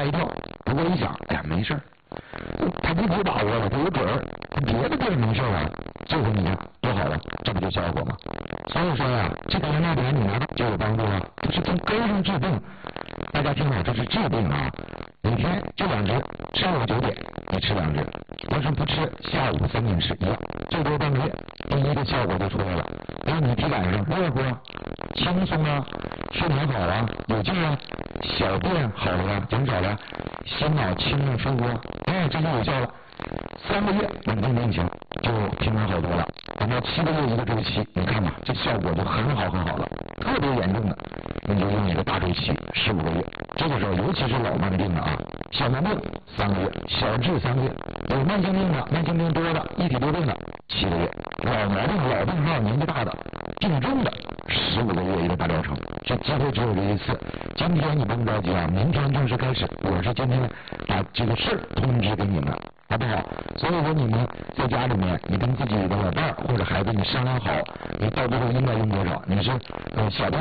吓一跳。不过一想，哎呀，没事儿，他不只把握了，他有准儿，别的地儿没事啊，就是你看多好了，这不就效果吗？所以说呀，这个蓝莓你拿到就有帮助啊，这是从根上治病。大家听好，这是治病啊，每天就2支，上午9点你吃2支，要是不吃，下午3点吃一样，最多半个月，第一个效果就出来了，让你体感上热乎啊，轻松啊，睡眠好啊，有劲啊，小便好了啊，减少了，心脑清静舒服，哎，这就有效了。3个月稳定病情就平稳好多了，等到7个月一个周期，你看吧，这效果就很好了。特别严重的，你就用一个大周期15个月。这个时候，尤其是老慢病的啊，小毛病3个月，小治3个月，有慢性病的、慢性病多的、一体多病的7个月，老毛病、老病号、年纪大的、病重的15个月一个大疗程。这机会只有这一次，今天你不用着急啊，明天正式开始。我是今天把这个事儿通知给你们。好不好？所以说你们在家里面，你跟自己的老伴儿或者孩子你商量好，你到最后应该用多少？你是小便